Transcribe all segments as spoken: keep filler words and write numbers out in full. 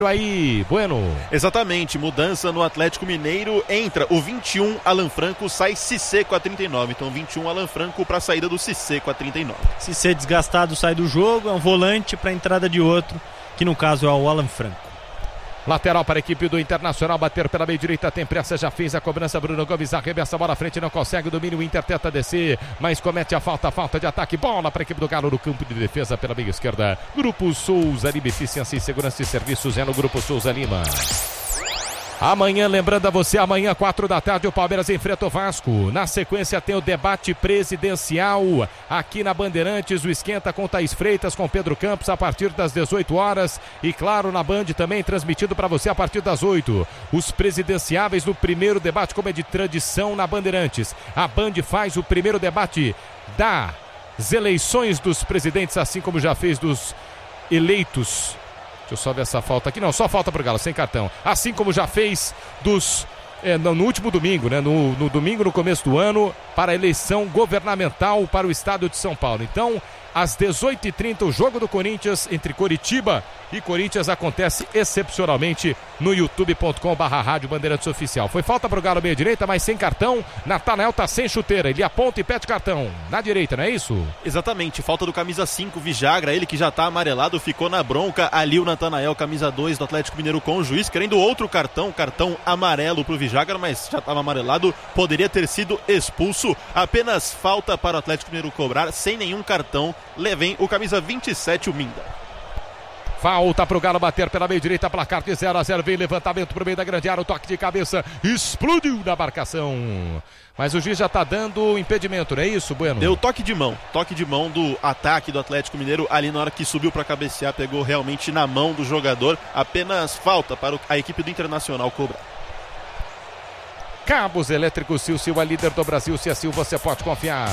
Aí, Bueno. Exatamente, mudança no Atlético Mineiro, entra o vinte e um Alan Franco, sai Cissé com a trinta e nove, então vinte e um Alan Franco para a saída do Cissé com a trinta e nove. Cissé desgastado sai do jogo, é um volante para a entrada de outro, que no caso é o Alan Franco. Lateral para a equipe do Internacional, bater pela meia direita, tem pressa, já fez a cobrança, Bruno Gomes arremessa a bola à frente, não consegue o domínio, o Inter tenta descer, mas comete a falta, falta de ataque, bola para a equipe do Galo no campo de defesa pela meia esquerda. Grupo Souza Lima, eficiência em segurança e serviços é no Grupo Souza Lima. Amanhã, lembrando a você, amanhã, quatro da tarde, o Palmeiras enfrenta o Vasco. Na sequência tem o debate presidencial aqui na Bandeirantes, o Esquenta com Thaís Freitas, com Pedro Campos, a partir das dezoito horas. E claro, na Band também, transmitido para você a partir das oito. Os presidenciáveis no primeiro debate, como é de tradição na Bandeirantes. A Band faz o primeiro debate das eleições dos presidentes, assim como já fez dos eleitos. Deixa eu só ver essa falta aqui. Não, só falta pro Galo, sem cartão. Assim como já fez dos... É, no, no último domingo, né? No, no domingo, no começo do ano, para a eleição governamental para o estado de São Paulo. Então, às dezoito e trinta, o jogo do Corinthians entre Coritiba e Corinthians acontece excepcionalmente no youtube ponto com barra rádio Bandeirantes Oficial. Foi falta pro Galo meia direita, mas sem cartão. Natanael tá sem chuteira, ele aponta e pede cartão. Na direita, não é isso? Exatamente, falta do camisa cinco, Vijagra, ele que já tá amarelado, ficou na bronca. Ali o Natanael, camisa dois do Atlético Mineiro com o juiz, querendo outro cartão, cartão amarelo pro Vijagra, mas já estava amarelado, poderia ter sido expulso. Apenas falta para o Atlético Mineiro cobrar, sem nenhum cartão. Levem o camisa vinte e sete, o Minda. Falta pro Galo bater pela meia direita, placar de zero a zero, vem levantamento pro meio da grande área, o toque de cabeça, explodiu na marcação. Mas o juiz já tá dando impedimento, não é isso, Bueno? Deu toque de mão, toque de mão do ataque do Atlético Mineiro, ali na hora que subiu para cabecear, pegou realmente na mão do jogador, apenas falta para a equipe do Internacional cobrar. Cabos Elétricos Sil-Sil, a líder do Brasil, se assim você pode confiar.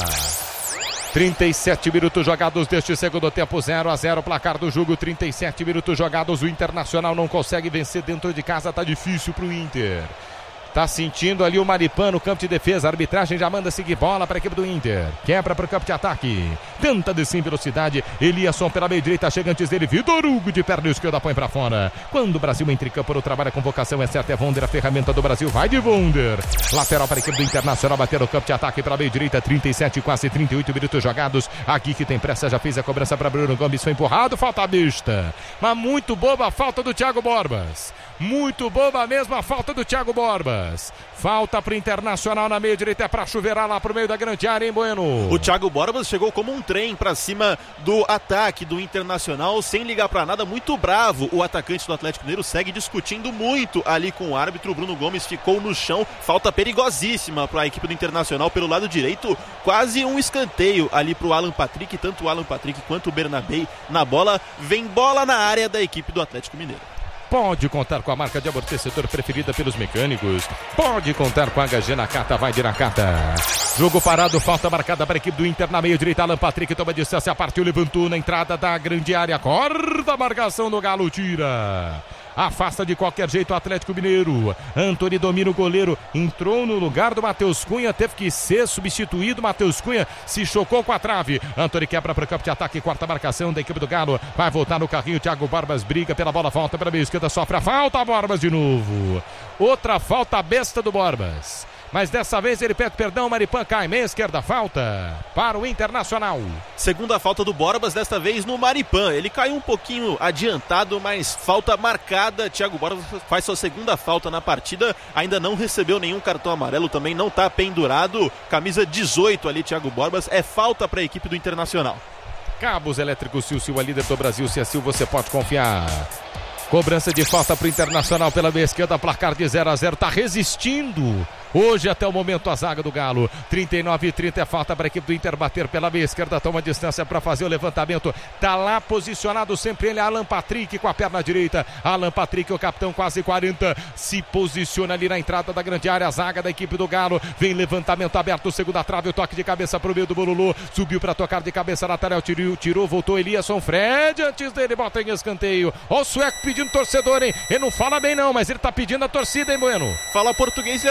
trinta e sete minutos jogados deste segundo tempo, zero a zero, placar do jogo, trinta e sete minutos jogados, o Internacional não consegue vencer dentro de casa, tá difícil pro Inter. Tá sentindo ali o Maripan no campo de defesa, a arbitragem já manda seguir bola para a equipe do Inter, quebra para o campo de ataque, tenta descer em velocidade, Eliasson pela meia direita, chega antes dele, Vitor Hugo de perna esquerda, põe para fora. Quando o Brasil entra em campo no trabalho, a convocação é certa, é Wonder, a ferramenta do Brasil, vai de Wonder. Lateral para a equipe do Internacional, bater no campo de ataque pela meia direita, trinta e sete, quase trinta e oito minutos jogados, aqui que tem pressa, já fez a cobrança para Bruno Gomes, foi empurrado, falta besta, mas muito boba a falta do Thiago Borbas. Muito boba mesmo a falta do Thiago Borbas. Falta pro Internacional na meia direita, é pra chuveirar lá pro meio da grande área, hein, Bueno? O Thiago Borbas chegou como um trem pra cima do ataque do Internacional, sem ligar pra nada, muito bravo. O atacante do Atlético Mineiro segue discutindo muito ali com o árbitro. O Bruno Gomes ficou no chão, falta perigosíssima pra equipe do Internacional pelo lado direito, quase um escanteio ali pro Alan Patrick, tanto o Alan Patrick quanto o Bernabé na bola. Vem bola na área da equipe do Atlético Mineiro. Pode contar com a marca de amortecedor preferida pelos mecânicos. Pode contar com a H G Nakata, vai de Nakata. Jogo parado, falta marcada para a equipe do Inter na meia direita. Alan Patrick toma distância, partiu, levantou na entrada da grande área. Corta a marcação do Galo, tira. Afasta de qualquer jeito o Atlético Mineiro. Antony domina o goleiro, entrou no lugar do Matheus Cunha, teve que ser substituído. Matheus Cunha se chocou com a trave. Antony quebra para o campo de ataque, quarta marcação da equipe do Galo. Vai voltar no carrinho, Thiago Borbas briga pela bola, volta para a meia esquerda, sofre a falta, Borbas de novo. Outra falta besta do Borbas. Mas dessa vez ele pede perdão, Maripan cai, meia esquerda, falta para o Internacional. Segunda falta do Borbas, desta vez no Maripan. Ele caiu um pouquinho adiantado, mas falta marcada. Thiago Borbas faz sua segunda falta na partida, ainda não recebeu nenhum cartão amarelo, também não está pendurado. Camisa dezoito ali, Thiago Borbas, é falta para a equipe do Internacional. Cabos Elétricos Sil-Sil, a líder do Brasil, se assim você pode confiar. Cobrança de falta para o Internacional pela meia esquerda, placar de zero a zero, está resistindo. Hoje até o momento a zaga do Galo, trinta e nove e trinta é falta para a equipe do Inter bater pela meia esquerda, toma distância para fazer o levantamento, tá lá posicionado sempre ele, Alan Patrick com a perna direita, Alan Patrick, o capitão, quase quarenta, se posiciona ali na entrada da grande área, a zaga da equipe do Galo, vem levantamento aberto, segunda trave, o toque de cabeça pro meio do Bololô, subiu para tocar de cabeça, lateral, tirou, tirou, voltou Eliasson, Fred, antes dele, bota em escanteio, ó o sueco pedindo torcedor, hein, ele não fala bem não, mas ele tá pedindo a torcida, hein, Bueno? Fala português e até fala.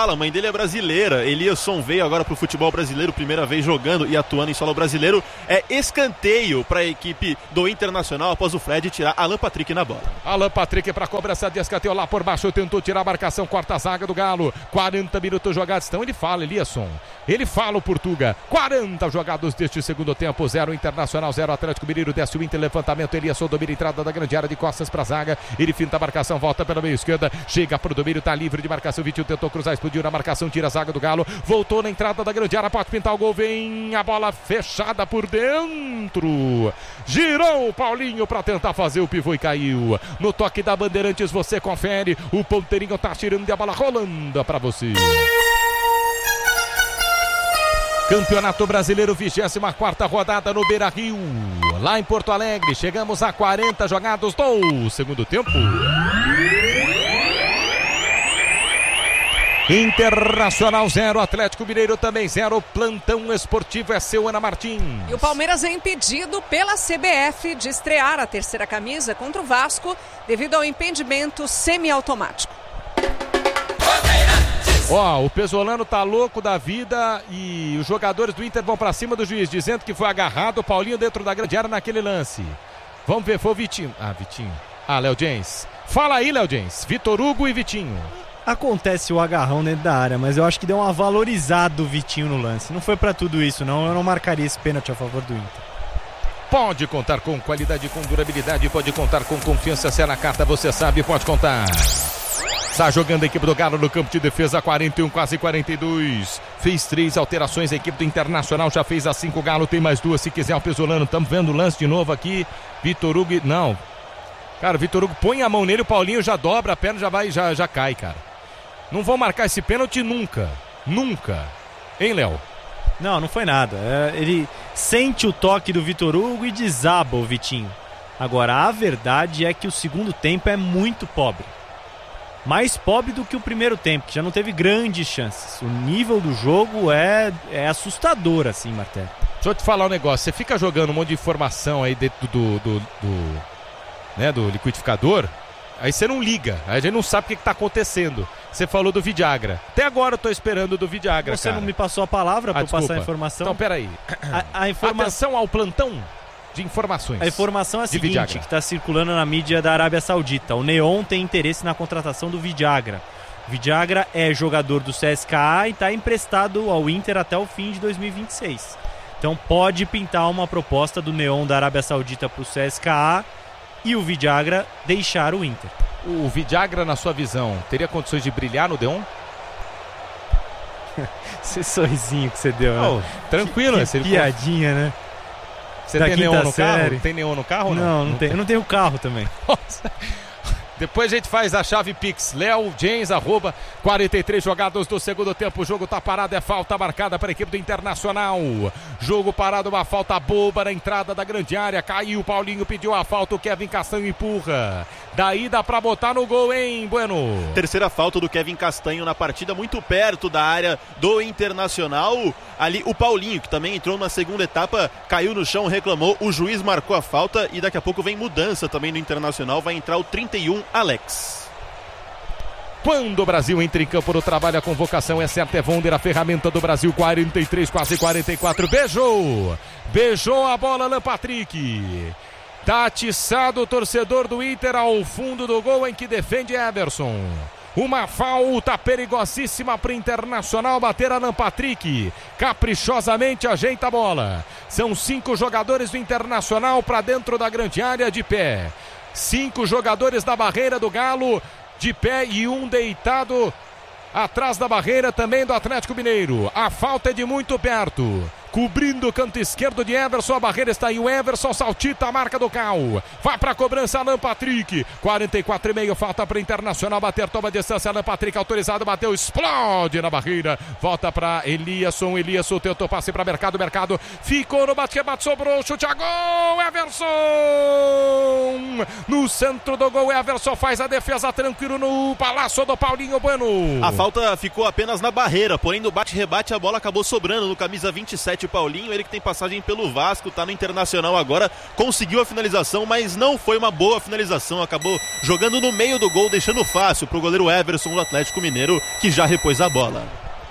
fala, a mãe dele é brasileira. Eliasson veio agora pro futebol brasileiro, primeira vez jogando e atuando em solo brasileiro. É escanteio para a equipe do Internacional após o Fred tirar Alan Patrick na bola. Alan Patrick para cobrança de escanteio lá por baixo, tentou tirar a marcação, corta a zaga do Galo. quarenta minutos jogados, então ele fala, Eliasson. Ele fala o Portuga. quarenta jogados deste segundo tempo, zero Internacional, zero Atlético Mineiro, desce o Inter, levantamento, Eliasson domina a entrada da grande área de costas para a zaga. Ele finta a marcação, volta pela meia esquerda, chega pro domínio, tá livre de marcação. Vitinho tentou cruzar, explodiu na marcação, tira a zaga do Galo, voltou na entrada da grande área, pode pintar o gol, vem a bola fechada por dentro. Girou o Paulinho para tentar fazer o pivô e caiu. No toque da Bandeirantes você confere, o ponteirinho tá tirando e a bola rolando para você. Campeonato Brasileiro, vigésima quarta rodada no Beira-Rio, lá em Porto Alegre. Chegamos a quarenta jogados do segundo tempo. Internacional zero, Atlético Mineiro também zero. Plantão esportivo é seu, Ana Martins. E o Palmeiras é impedido pela C B F de estrear a terceira camisa contra o Vasco devido ao impedimento semiautomático. Ó, oh, o Pesolano tá louco da vida e os jogadores do Inter vão pra cima do juiz, dizendo que foi agarrado o Paulinho dentro da grande área naquele lance. Vamos ver, foi o Vitinho. Ah, Vitinho. Ah, Léo Jens. Fala aí, Léo Jens. Vitor Hugo e Vitinho. Acontece o agarrão dentro da área, mas eu acho que deu uma valorizada o Vitinho no lance. Não foi pra tudo isso, não. Eu não marcaria esse pênalti a favor do Inter. Pode contar com qualidade, com durabilidade, pode contar com confiança. Se é na carta, você sabe, pode contar. Está jogando a equipe do Galo no campo de defesa, quarenta e um, quase quarenta e dois. Fez três alterações, a equipe do Internacional já fez as cinco. O Galo tem mais duas, se quiser o Pesolano. Estamos vendo o lance de novo aqui. Vitor Hugo, não. Cara, o Vitor Hugo põe a mão nele, o Paulinho já dobra a perna, já vai, já, já cai, cara. Não vão marcar esse pênalti nunca. Nunca. Hein, Léo? Não, não foi nada. É, ele sente o toque do Vitor Hugo e desaba o Vitinho. Agora, a verdade é que o segundo tempo é muito pobre. Mais pobre do que o primeiro tempo, que já não teve grandes chances. O nível do jogo é, é assustador, assim, Martelo. Deixa eu te falar um negócio. Você fica jogando um monte de informação aí dentro do, do, do, né, do liquidificador, aí você não liga. Aí a gente não sabe o que está acontecendo. Você falou do Vidagra. Até agora eu tô esperando do Vidagra, Você cara. não me passou a palavra para ah, passar a informação? Então, peraí. A, a informa... Atenção ao plantão de informações. A informação é a seguinte, Vidagra, que está circulando na mídia da Arábia Saudita. O Neon tem interesse na contratação do Vidagra. O Vidagra é jogador do C S K A e está emprestado ao Inter até o fim de dois mil e vinte e seis. Então pode pintar uma proposta do Neon da Arábia Saudita para o C S K A e o Vidagra deixar o Inter. O Vidagra, na sua visão, teria condições de brilhar no Deon? Esse sorrisinho que você deu, oh, né? Tranquilo, que, esse piadinha, né? Você da tem neon no série. carro? Tem neon no carro ou não? Não, não, não tem. Eu não tenho carro também. Nossa. Depois a gente faz a chave Pix. Léo James, arroba quarenta e três jogados do segundo tempo. O jogo tá parado, é falta marcada para a equipe do Internacional. Jogo parado, uma falta boba na entrada da grande área. Caiu, Paulinho pediu a falta, o Kevin Castanho empurra. Daí dá pra botar no gol, hein, Bueno? Terceira falta do Kevin Castanho na partida, muito perto da área do Internacional. Ali o Paulinho, que também entrou na segunda etapa, caiu no chão, reclamou. O juiz marcou a falta e daqui a pouco vem mudança também no Internacional. Vai entrar o trinta e um, Alex. Quando o Brasil entra em campo no trabalho, a convocação é certa, é Vonder, a ferramenta do Brasil, quarenta e três, quase quarenta e quatro, beijou, beijou a bola, Alan Patrick, tá atiçado o torcedor do Inter ao fundo do gol em que defende Everson. Uma falta perigosíssima para o Internacional bater Alan Patrick. Caprichosamente ajeita a bola. São cinco jogadores do Internacional para dentro da grande área de pé. Cinco jogadores da barreira do Galo de pé e um deitado atrás da barreira também do Atlético Mineiro. A falta é de muito perto. Cobrindo o canto esquerdo de Everson, a barreira está aí, o Everson saltita a marca do Cal. Vai para a cobrança, Alan Patrick. quarenta e quatro e meio, falta para o Internacional bater, toma distância, Alan Patrick autorizado, bateu, explode na barreira. Volta para Eliasson, Eliasson tentou passe para Mercado, Mercado ficou no bate-rebate, sobrou, chute a gol, Everson! No centro do gol, Everson faz a defesa tranquilo no Palácio do Paulinho Bueno. A falta ficou apenas na barreira, porém no bate-rebate a bola acabou sobrando no camisa vinte e sete sete, Paulinho, ele que tem passagem pelo Vasco, tá no Internacional agora, conseguiu a finalização, mas não foi uma boa finalização, acabou jogando no meio do gol, deixando fácil pro goleiro Everson do Atlético Mineiro, que já repôs a bola.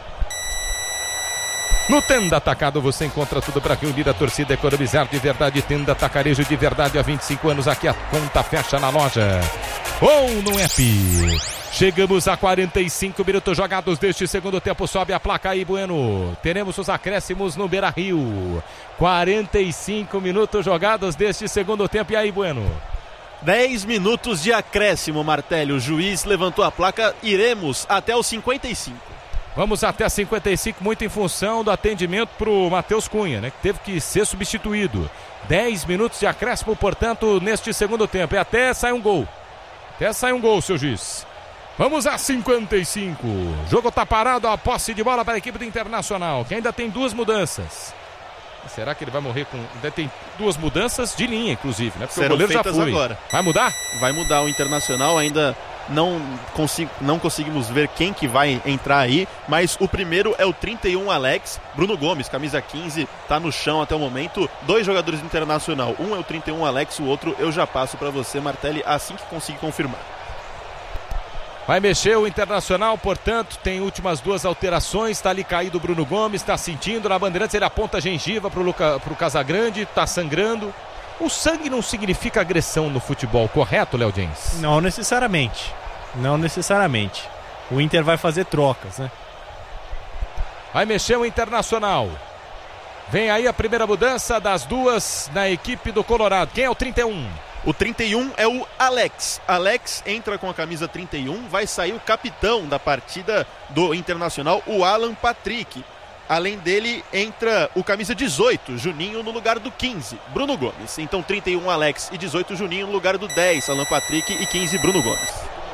No Tenda Atacado você encontra tudo para reunir a torcida, economizar de verdade. Tenda Atacarejo de verdade há vinte e cinco anos. Aqui a conta fecha na loja ou no app. Chegamos a quarenta e cinco minutos jogados deste segundo tempo. Sobe a placa aí, Bueno. Teremos os acréscimos no Beira-Rio. quarenta e cinco minutos jogados deste segundo tempo. E aí, Bueno? dez minutos de acréscimo, Martelli. O juiz levantou a placa. Iremos até os cinquenta e cinco. Vamos até cinquenta e cinco, muito em função do atendimento para o Matheus Cunha, né? Que teve que ser substituído. dez minutos de acréscimo, portanto, neste segundo tempo. E até sai um gol. Até sai um gol, seu juiz. Vamos a cinquenta e cinco. O jogo está parado, a posse de bola para a equipe do Internacional, que ainda tem duas mudanças. Será que ele vai morrer com... Ainda tem duas mudanças de linha, inclusive, né? Porque serão o goleiro já foi. Agora. Vai mudar? Vai mudar o Internacional, ainda não, consigo, não conseguimos ver quem que vai entrar aí, mas o primeiro é o trinta e um, Alex. Bruno Gomes, camisa quinze, tá no chão até o momento. Dois jogadores do Internacional, um é o trinta e um, Alex, o outro eu já passo para você, Martelli, assim que conseguir confirmar. Vai mexer o Internacional, portanto, tem últimas duas alterações. Está ali caído o Bruno Gomes, está sentindo na Bandeirantes, ele aponta a gengiva para o Casagrande, está sangrando. O sangue não significa agressão no futebol, correto, Léo Jens? Não necessariamente, não necessariamente. O Inter vai fazer trocas, né? Vai mexer o Internacional. Vem aí a primeira mudança das duas na equipe do Colorado. Quem é o trinta e um? O trinta e um é o Alex. Alex entra com a camisa trinta e um, vai sair o capitão da partida do Internacional, o Alan Patrick. Além dele, entra o camisa dezoito, Juninho, no lugar do quinze, Bruno Gomes. Então trinta e um, Alex, e dezoito, Juninho, no lugar do dez, Alan Patrick, e quinze, Bruno Gomes.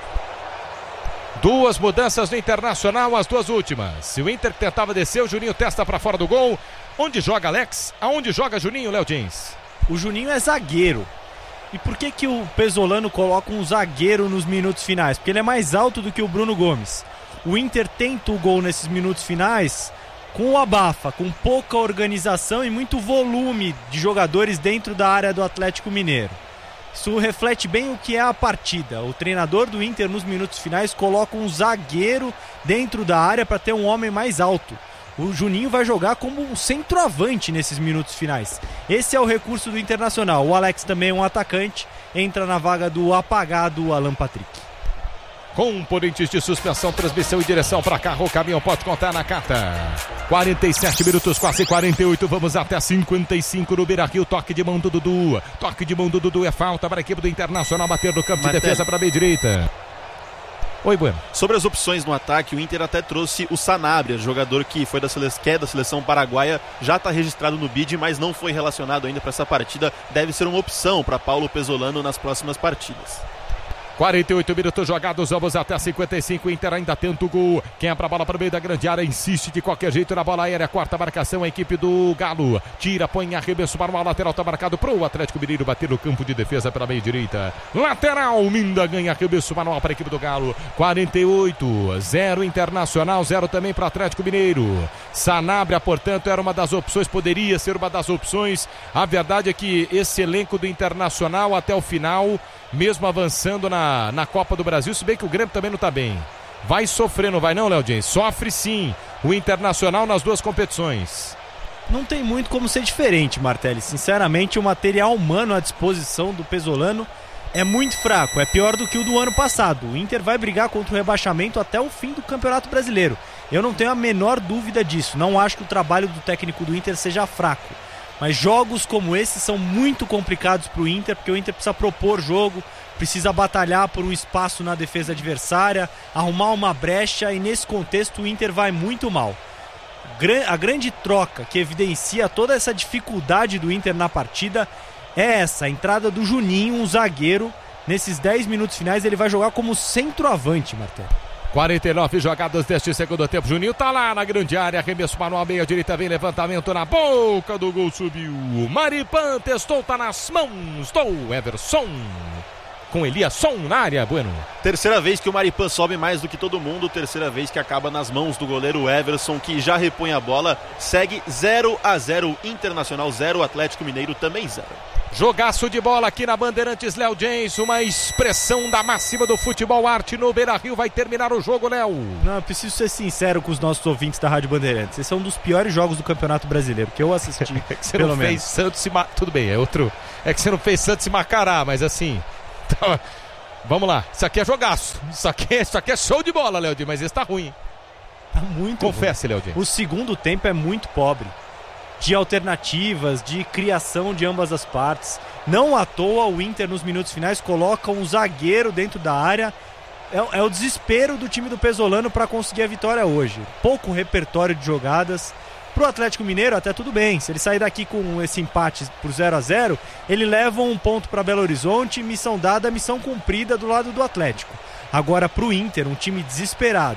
Duas mudanças no Internacional, as duas últimas. Se o Inter tentava descer, o Juninho testa para fora do gol. Onde joga Alex? Aonde joga Juninho, Léo Jens? O Juninho é zagueiro. E por que que o Pesolano coloca um zagueiro nos minutos finais? Porque ele é mais alto do que o Bruno Gomes. O Inter tenta o gol nesses minutos finais com o abafa, com pouca organização e muito volume de jogadores dentro da área do Atlético Mineiro. Isso reflete bem o que é a partida. O treinador do Inter nos minutos finais coloca um zagueiro dentro da área para ter um homem mais alto. O Juninho vai jogar como um centroavante nesses minutos finais. Esse é o recurso do Internacional. O Alex também é um atacante, entra na vaga do apagado Alan Patrick. Componentes de suspensão, transmissão e direção para carro, o caminhão pode contar na carta. quarenta e sete minutos, quase quarenta e oito, vamos até cinquenta e cinco no Beira-Rio, toque de mão do Dudu. Toque de mão do Dudu é falta para a equipe do Internacional bater no campo Martelli. De defesa para a meia direita. Oi, Bueno. Sobre as opções no ataque, o Inter até trouxe o Sanabria, jogador que foi da, sele... que é da seleção paraguaia, já está registrado no B I D, mas não foi relacionado ainda para essa partida. Deve ser uma opção para Paulo Pesolano nas próximas partidas. quarenta e oito minutos jogados, vamos até cinquenta e cinco, Inter ainda tenta o gol, quebra a bola para o meio da grande área, insiste de qualquer jeito na bola aérea, quarta marcação, a equipe do Galo, tira, põe arremesso para o lateral, está marcado para o Atlético Mineiro, bater no campo de defesa pela meia direita, lateral, Minda ganha arremesso manual para a equipe do Galo, quarenta e oito, zero Internacional, zero também para o Atlético Mineiro. Sanabria, portanto, era uma das opções, poderia ser uma das opções, a verdade é que esse elenco do Internacional até o final, mesmo avançando na, na Copa do Brasil, se bem que o Grêmio também não está bem. Vai sofrer, não vai não, Léo Jens? Sofre sim o Internacional nas duas competições. Não tem muito como ser diferente, Martelli. Sinceramente, o material humano à disposição do Pesolano é muito fraco. É pior do que o do ano passado. O Inter vai brigar contra o rebaixamento até o fim do Campeonato Brasileiro. Eu não tenho a menor dúvida disso. Não acho que o trabalho do técnico do Inter seja fraco. Mas jogos como esse são muito complicados para o Inter, porque o Inter precisa propor jogo, precisa batalhar por um espaço na defesa adversária, arrumar uma brecha, e nesse contexto o Inter vai muito mal. A grande troca que evidencia toda essa dificuldade do Inter na partida é essa, a entrada do Juninho, um zagueiro. Nesses dez minutos finais ele vai jogar como centroavante, Martelo. quarenta e nove jogadas deste segundo tempo. Juninho tá lá na grande área. Arremesso manual, meia direita, vem levantamento na boca do gol, subiu. Maripan testou, tá nas mãos do Everson. com Eliasson na área, Bueno. Terceira vez que o Maripan sobe mais do que todo mundo, terceira vez que acaba nas mãos do goleiro Everson, que já repõe a bola, segue zero a zero, Internacional zero, Atlético Mineiro também zero. Jogaço de bola aqui na Bandeirantes, Léo James, uma expressão da máxima do futebol arte no Beira-Rio. Vai terminar o jogo, Léo. Não, eu preciso ser sincero com os nossos ouvintes da Rádio Bandeirantes. Esse é um dos piores jogos do Campeonato Brasileiro que eu assisti. É que você pelo não menos. fez Santos e Ma... Tudo bem, é outro. É que você não fez Santos e Macará, mas assim. Então, vamos lá. Isso aqui é jogaço. Isso aqui, isso aqui é show de bola, Léo James, mas esse tá ruim. Tá muito Confesse, Léo James. O segundo tempo é muito pobre. De alternativas, de criação de ambas as partes. Não à toa o Inter nos minutos finais coloca um zagueiro dentro da área. É, é o desespero do time do Pesolano para conseguir a vitória hoje. Pouco repertório de jogadas. Pro Atlético Mineiro até tudo bem. Se ele sair daqui com esse empate por zero a zero, ele leva um ponto para Belo Horizonte. Missão dada, missão cumprida do lado do Atlético. Agora pro Inter, um time desesperado,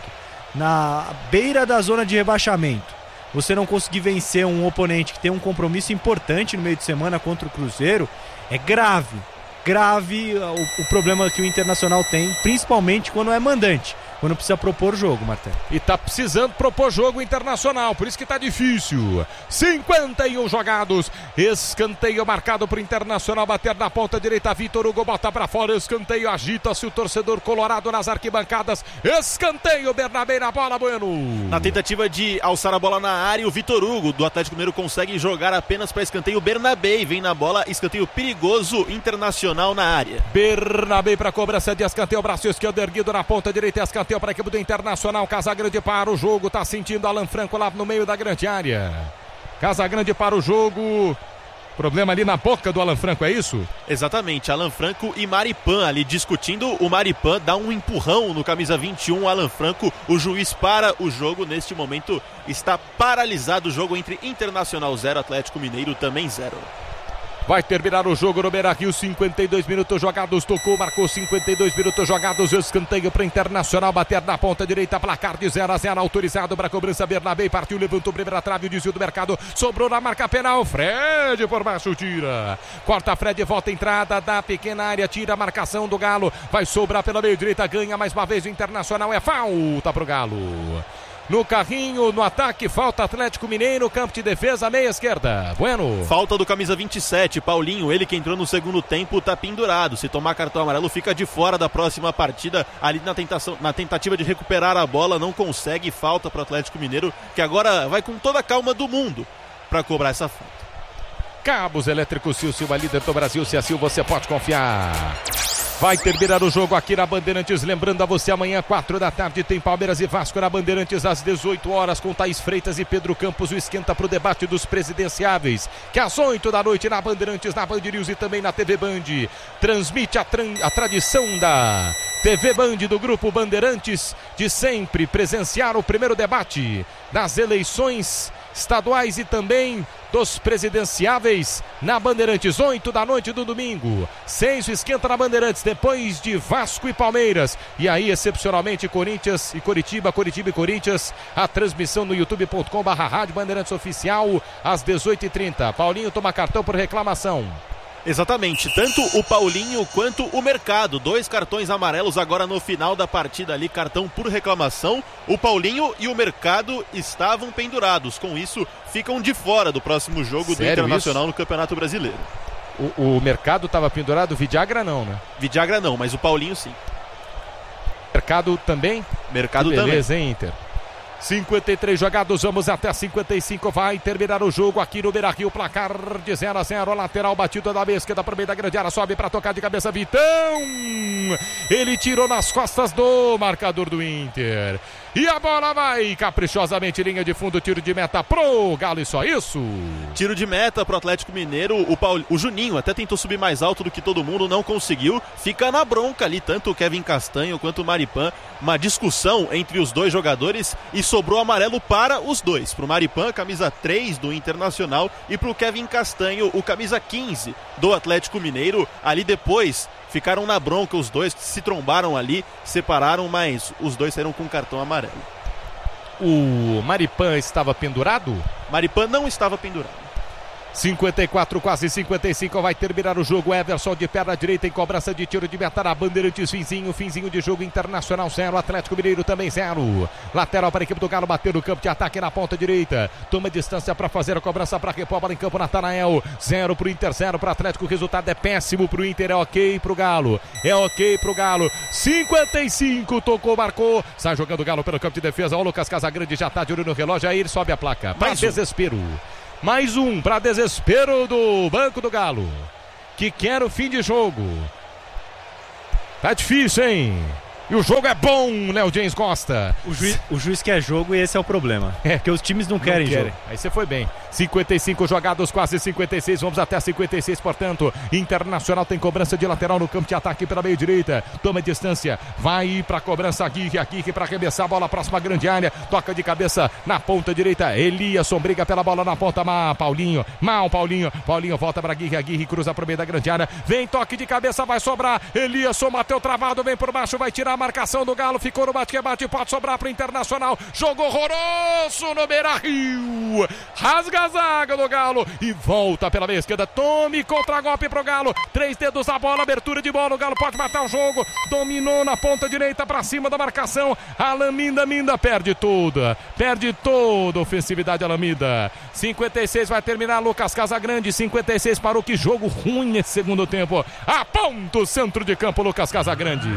na beira da zona de rebaixamento, você não conseguir vencer um oponente que tem um compromisso importante no meio de semana contra o Cruzeiro, é grave, grave o, o problema que o Internacional tem, principalmente quando é mandante, quando precisa propor jogo, Martelo. E tá precisando propor jogo Internacional, por isso que tá difícil. cinquenta e um jogados, escanteio marcado pro Internacional, bater na ponta direita, Vitor Hugo bota pra fora, escanteio, agita-se o torcedor colorado nas arquibancadas, escanteio, Bernabé na bola, Bueno. Na tentativa de alçar a bola na área, o Vitor Hugo do Atlético Mineiro consegue jogar apenas para escanteio, Bernabé vem na bola, escanteio perigoso, Internacional na área. Bernabé para cobrança de escanteio, braço esquerdo erguido na ponta direita, escanteio para a equipe do Internacional. Casagrande para o jogo, tá sentindo Alan Franco lá no meio da grande área. Casagrande para o jogo. Problema ali na boca do Alan Franco, é isso? Exatamente, Alan Franco e Maripan ali discutindo. O Maripan dá um empurrão no camisa vinte e um, Alan Franco. O juiz para o jogo. Neste momento está paralisado o jogo entre Internacional zero, Atlético Mineiro também zero. Vai terminar o jogo no Beira-Rio, cinquenta e dois minutos jogados, tocou, marcou cinquenta e dois minutos jogados, escanteio para o Internacional, bater na ponta direita, placar de zero a zero, autorizado para a cobrança, Bernabé partiu, levantou primeira trave, o desvio do mercado, sobrou na marca penal, Fred por baixo, tira, corta Fred, volta a entrada da pequena área, tira a marcação do Galo, vai sobrar pela meio direita, ganha mais uma vez o Internacional, é falta para o Galo. No carrinho, no ataque, falta Atlético Mineiro, campo de defesa, meia esquerda. Bueno. Falta do camisa vinte e sete, Paulinho, ele que entrou no segundo tempo, tá pendurado. Se tomar cartão amarelo, fica de fora da próxima partida. Ali na, tentação, na tentativa de recuperar a bola, não consegue. Falta para o Atlético Mineiro, que agora vai com toda a calma do mundo para cobrar essa falta. Cabos Elétricos Sil, Silva, líder do Brasil. Se assim você pode confiar. Vai terminar o jogo aqui na Bandeirantes. Lembrando a você, amanhã, quatro da tarde, tem Palmeiras e Vasco na Bandeirantes, às dezoito horas, com Thaís Freitas e Pedro Campos. O esquenta para o debate dos presidenciáveis, que às oito da noite na Bandeirantes, na Band News e também na T V Band. Transmite a, tran- a tradição da T V Band do Grupo Bandeirantes de sempre presenciar o primeiro debate das eleições estaduais e também dos presidenciáveis na Bandeirantes, oito da noite do domingo. Seis esquenta na Bandeirantes, depois de Vasco e Palmeiras. E aí, excepcionalmente, Corinthians e Coritiba, Coritiba e Corinthians. A transmissão no youtube ponto com barra Rádio Bandeirantes Oficial, às dezoito e trinta. Paulinho toma cartão por reclamação. Exatamente, tanto o Paulinho quanto o Mercado, dois cartões amarelos agora no final da partida ali, cartão por reclamação. O Paulinho e o Mercado estavam pendurados, com isso ficam de fora do próximo jogo Sério, do Internacional isso? No Campeonato Brasileiro. O, o Mercado estava pendurado, o Vidagra não, né? Vidagra não, mas o Paulinho sim. Mercado também? Mercado que beleza, também. hein, Inter? cinquenta e três jogados, vamos até cinquenta e cinco, vai terminar o jogo aqui no Beira-Rio, placar de zero a zero, lateral batido da meia esquerda para o meio da grande área, sobe para tocar de cabeça, Vitão, ele tirou nas costas do marcador do Inter, e a bola vai caprichosamente, linha de fundo, tiro de meta pro Galo, e só isso. Tiro de meta pro Atlético Mineiro, o, Paul... o Juninho até tentou subir mais alto do que todo mundo, não conseguiu, fica na bronca ali, tanto o Kevin Castanho quanto o Maripan, uma discussão entre os dois jogadores, e sobrou amarelo para os dois, pro Maripan, camisa três do Internacional, e pro Kevin Castanho, o camisa quinze do Atlético Mineiro. Ali depois ficaram na bronca os dois, se trombaram ali, separaram, mas os dois saíram com cartão amarelo. O Maripan estava pendurado? Maripan não estava pendurado. cinquenta e quatro, quase cinquenta e cinco, vai terminar o jogo. Everson de perna direita em cobrança de tiro de meta na Bandeirantes. Finzinho, finzinho de jogo. Internacional zero, Atlético Mineiro também zero. Lateral para a equipe do Galo, bateu no campo de ataque na ponta direita. Toma distância para fazer a cobrança para repor a bola em campo. Natanael, zero para o Inter, zero para o Atlético. O resultado é péssimo para o Inter, é ok para o Galo. É ok para o Galo. cinquenta e cinco, tocou, marcou. Sai jogando o Galo pelo campo de defesa. O Lucas Casagrande já está de olho no relógio. Aí ele sobe a placa. Para desespero. Mais um para desespero do banco do Galo, que quer o fim de jogo. Tá difícil, hein? E o jogo é bom, Léo James Costa. O juiz, o juiz quer jogo e esse é o problema. É. Porque os times não querem, não querem jogo. Aí você foi bem. cinquenta e cinco jogados, quase cinquenta e seis. Vamos até cinquenta e seis, portanto. Internacional tem cobrança de lateral no campo de ataque pela meia direita. Toma distância. Vai para a cobrança Aguirre. Aguirre para arremessar a bola próxima à grande área. Toca de cabeça na ponta direita. Eliasson briga pela bola na ponta. Mal, Paulinho. Mal, Paulinho. Paulinho volta para Aguirre. Aguirre cruza para o meio da grande área. Vem toque de cabeça, vai sobrar. Eliasson bateu travado, vem por baixo, vai tirar a marcação do Galo, ficou no bate-bate, pode sobrar para o Internacional. Jogo horroroso no Beira-Rio. Rasga a zaga do Galo e volta pela meia esquerda. Tome contra-golpe pro Galo. Três dedos na bola, abertura de bola. O Galo pode matar o jogo. Dominou na ponta direita para cima da marcação. Alan Minda, Minda perde toda. Perde toda a ofensividade, Alan Minda. cinquenta e seis vai terminar. Lucas Casagrande. cinquenta e seis parou. Que jogo ruim nesse segundo tempo. Aponta o centro de campo, Lucas Casagrande.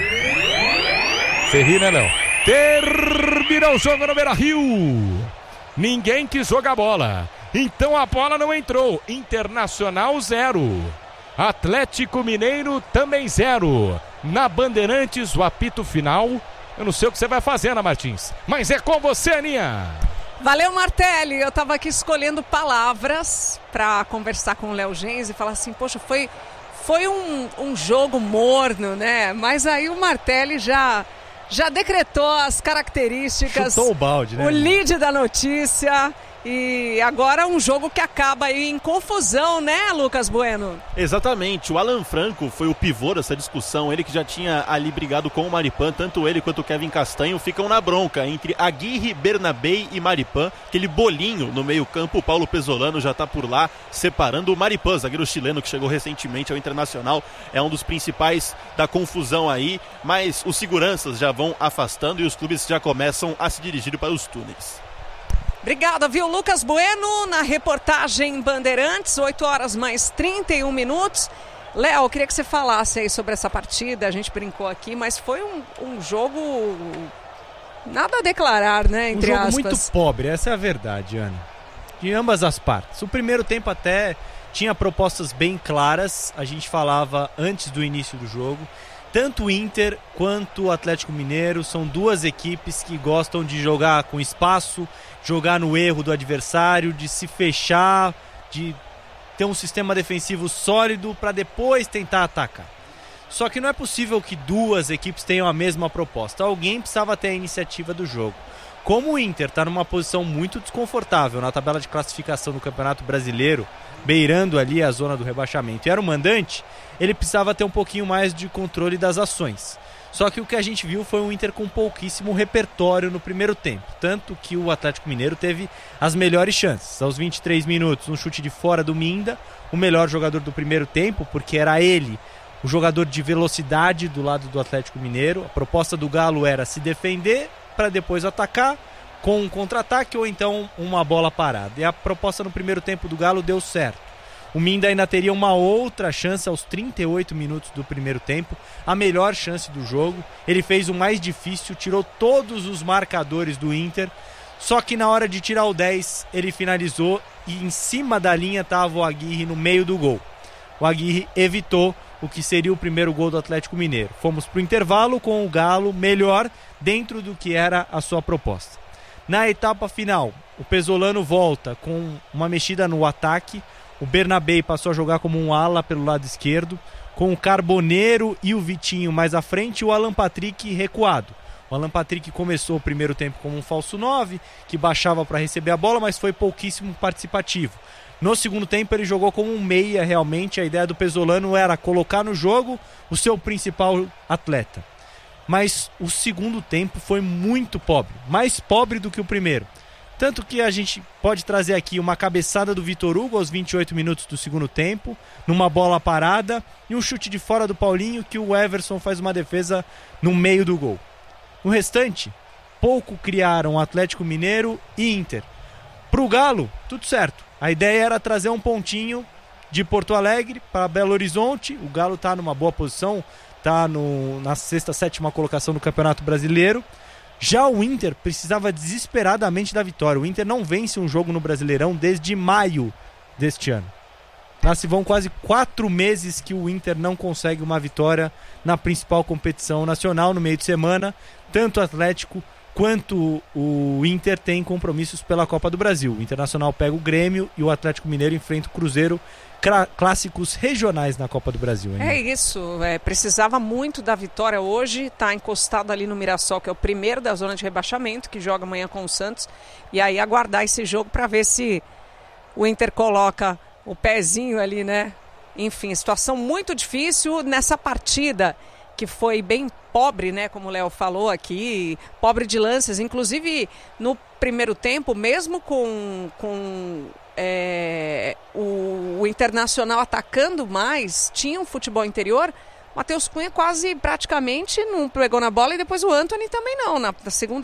Você ri, né, Léo? Terminou o jogo no Beira-Rio. Ninguém quis jogar bola. Então a bola não entrou. Internacional zero. Atlético Mineiro também zero. Na Bandeirantes, o apito final. Eu não sei o que você vai fazer, Ana Martins, mas é com você, Aninha. Valeu, Martelli. Eu estava aqui escolhendo palavras para conversar com o Léo Gens e falar assim, poxa, foi, foi um, um jogo morno, né? Mas aí o Martelli já... Já decretou as características, chutou o balde, né? O lead da notícia. E agora um jogo que acaba aí em confusão, né, Lucas Bueno? Exatamente, o Alan Franco foi o pivô dessa discussão, ele que já tinha ali brigado com o Maripan, tanto ele quanto o Kevin Castanho ficam na bronca entre Aguirre, Bernabei e Maripan, aquele bolinho no meio campo. O Paulo Pesolano já tá por lá, separando o Maripan, zagueiro chileno que chegou recentemente ao Internacional, é um dos principais da confusão aí, mas os seguranças já vão afastando e os clubes já começam a se dirigir para os túneis. Obrigada, viu, Lucas Bueno, na reportagem Bandeirantes, oito horas mais trinta e um minutos. Léo, eu queria que você falasse aí sobre essa partida, a gente brincou aqui, mas foi um, um jogo nada a declarar, né, entre um jogo aspas. Muito pobre, essa é a verdade, Ana, de ambas as partes. O primeiro tempo até tinha propostas bem claras, a gente falava antes do início do jogo. Tanto o Inter quanto o Atlético Mineiro são duas equipes que gostam de jogar com espaço, jogar no erro do adversário, de se fechar, de ter um sistema defensivo sólido para depois tentar atacar. Só que não é possível que duas equipes tenham a mesma proposta. Alguém precisava ter a iniciativa do jogo. Como o Inter está numa posição muito desconfortável na tabela de classificação do Campeonato Brasileiro, beirando ali a zona do rebaixamento, e era o mandante, ele precisava ter um pouquinho mais de controle das ações. Só que o que a gente viu foi um Inter com pouquíssimo repertório no primeiro tempo, tanto que o Atlético Mineiro teve as melhores chances. Aos vinte e três minutos, um chute de fora do Minda, o melhor jogador do primeiro tempo, porque era ele o jogador de velocidade do lado do Atlético Mineiro. A proposta do Galo era se defender para depois atacar com um contra-ataque ou então uma bola parada. E a proposta no primeiro tempo do Galo deu certo. O Minda ainda teria uma outra chance aos trinta e oito minutos do primeiro tempo, a melhor chance do jogo. Ele fez o mais difícil, tirou todos os marcadores do Inter, só que na hora de tirar o dez, ele finalizou e em cima da linha estava o Aguirre no meio do gol. O Aguirre evitou o que seria o primeiro gol do Atlético Mineiro. Fomos para o intervalo com o Galo melhor dentro do que era a sua proposta. Na etapa final, o Pesolano volta com uma mexida no ataque. O Bernabei passou a jogar como um ala pelo lado esquerdo, com o Carboneiro e o Vitinho mais à frente e o Alan Patrick recuado. O Alan Patrick começou o primeiro tempo como um falso nove, que baixava para receber a bola, mas foi pouquíssimo participativo. No segundo tempo ele jogou como um meia realmente. A ideia do Pesolano era colocar no jogo o seu principal atleta. Mas o segundo tempo foi muito pobre, mais pobre do que o primeiro. Tanto que a gente pode trazer aqui uma cabeçada do Vitor Hugo aos vinte e oito minutos do segundo tempo, numa bola parada, e um chute de fora do Paulinho que o Everson faz uma defesa no meio do gol. No restante, pouco criaram Atlético Mineiro e Inter. Pro Galo, tudo certo. A ideia era trazer um pontinho de Porto Alegre para Belo Horizonte. O Galo está numa boa posição, está na sexta, sétima colocação do Campeonato Brasileiro. Já o Inter precisava desesperadamente da vitória. O Inter não vence um jogo no Brasileirão desde maio deste ano. Já se vão quase quatro meses que o Inter não consegue uma vitória na principal competição nacional no meio de semana. Tanto o Atlético quanto o Inter tem compromissos pela Copa do Brasil. O Internacional pega o Grêmio e o Atlético Mineiro enfrenta o Cruzeiro. Clássicos regionais na Copa do Brasil. Hein? É isso, é, precisava muito da vitória hoje, está encostado ali no Mirassol, que é o primeiro da zona de rebaixamento, que joga amanhã com o Santos, e aí aguardar esse jogo para ver se o Inter coloca o pezinho ali, né? Enfim, situação muito difícil nessa partida, que foi bem pobre, né, como o Léo falou aqui, pobre de lances, inclusive no primeiro tempo, mesmo com, com é, o, o Internacional atacando mais, tinha um futebol interior, Matheus Cunha quase praticamente não pegou na bola e depois o Antony também não, na, na segunda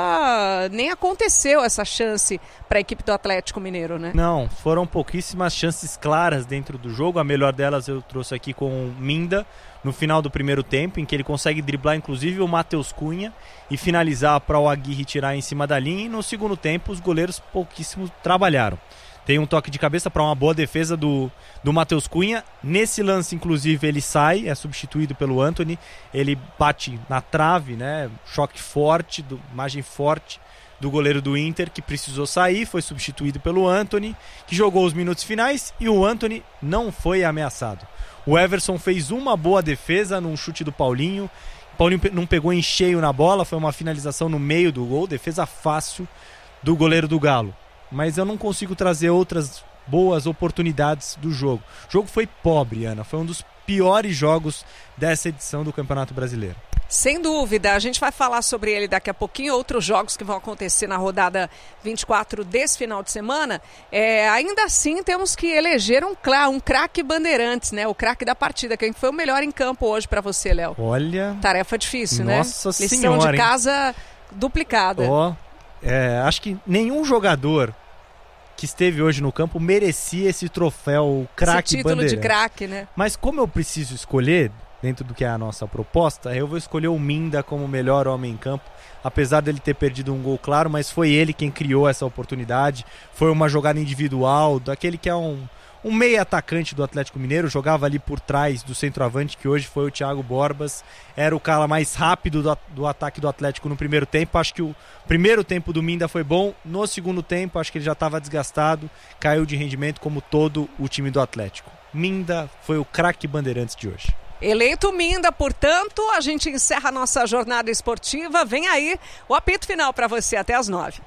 etapa nem aconteceu essa chance para a equipe do Atlético Mineiro, né? Não, foram pouquíssimas chances claras dentro do jogo, a melhor delas eu trouxe aqui com o Minda, no final do primeiro tempo, em que ele consegue driblar inclusive o Matheus Cunha e finalizar para o Aguirre tirar em cima da linha, e no segundo tempo os goleiros pouquíssimo trabalharam. Tem um toque de cabeça para uma boa defesa do, do Matheus Cunha. Nesse lance, inclusive, ele sai, é substituído pelo Antony. Ele bate na trave, né? Choque forte, do, imagem forte do goleiro do Inter, que precisou sair. Foi substituído pelo Antony, que jogou os minutos finais, e o Antony não foi ameaçado. O Everson fez uma boa defesa num chute do Paulinho. Paulinho não pegou em cheio na bola, foi uma finalização no meio do gol. Defesa fácil do goleiro do Galo. Mas eu não consigo trazer outras boas oportunidades do jogo. O jogo foi pobre, Ana. Foi um dos piores jogos dessa edição do Campeonato Brasileiro. Sem dúvida, a gente vai falar sobre ele daqui a pouquinho, outros jogos que vão acontecer na rodada vinte e quatro desse final de semana. É, ainda assim, temos que eleger um, um craque Bandeirantes, né? O craque da partida. Quem foi o melhor em campo hoje para você, Léo? Olha... Tarefa difícil, nossa né? Senhora, lição de hein? casa duplicada. Ó, é, acho que nenhum jogador que esteve hoje no campo merecia esse troféu craque Esse título Bandeirantes. de craque, né? Mas como eu preciso escolher, dentro do que é a nossa proposta, eu vou escolher o Minda como melhor homem em campo, apesar dele ter perdido um gol claro, mas foi ele quem criou essa oportunidade, foi uma jogada individual, daquele que é um, um meia atacante do Atlético Mineiro, jogava ali por trás do centroavante, que hoje foi o Thiago Borbas, era o cara mais rápido do, do ataque do Atlético no primeiro tempo. Acho que o primeiro tempo do Minda foi bom, no segundo tempo acho que ele já estava desgastado, caiu de rendimento como todo o time do Atlético. Minda foi o craque Bandeirantes de hoje. Eleito Minda, portanto, a gente encerra a nossa jornada esportiva. Vem aí o apito final para você até as nove.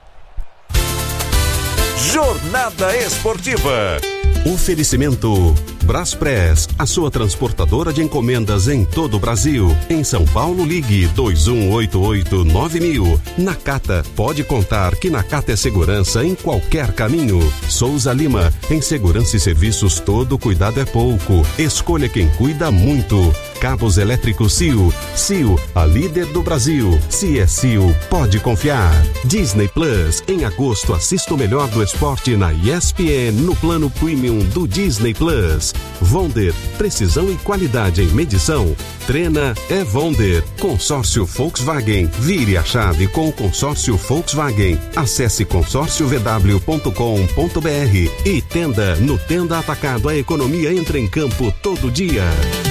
Jornada Esportiva. Oferecimento Braspress, a sua transportadora de encomendas em todo o Brasil. Em São Paulo, ligue dois um oito oito nove mil. Nakata, pode contar que Nakata é segurança em qualquer caminho. Souza Lima, em segurança e serviços todo cuidado é pouco. Escolha quem cuida muito. Cabos elétricos C I O. C I O, a líder do Brasil. Se é C I O, pode confiar. Disney Plus, em agosto assista o melhor do esporte na E S P N no plano Premium do Disney Plus. Vonder, precisão e qualidade em medição. Treina é Vonder. Consórcio Volkswagen. Vire a chave com o consórcio Volkswagen. Acesse consórcio v w ponto com ponto b r. E Tenda, no Tenda Atacado, a economia entra em campo todo dia.